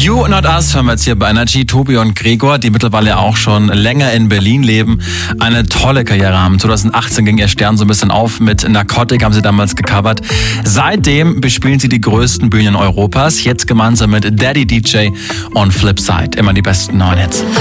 You Not Us hören wir jetzt hier bei Energy. Tobi und Gregor, die mittlerweile auch schon länger in Berlin leben, eine tolle Karriere haben. 2018 ging ihr Stern so ein bisschen auf. Mit Narcotic haben sie damals gecovert. Seitdem bespielen sie die größten Bühnen Europas. Jetzt gemeinsam mit Daddy DJ und Flipside. Immer die besten neuen Hits.